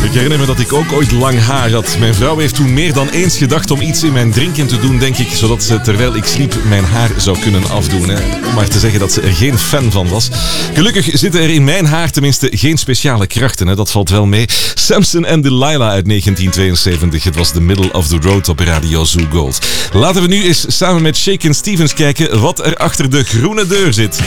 Ik herinner me dat ik ook ooit lang haar had. Mijn vrouw heeft toen meer dan eens gedacht om iets in mijn drinken te doen, denk ik, zodat ze terwijl ik sliep mijn haar zou kunnen afdoen. Om maar te zeggen dat ze er geen fan van was. Gelukkig zitten er in mijn haar tenminste geen speciale krachten. Dat valt wel mee. Samson en Delilah uit 1972. Het was the middle of the road op Radio Zoo Gold. Laten we nu eens samen met Shakin' Stevens kijken wat er achter de groene deur zit.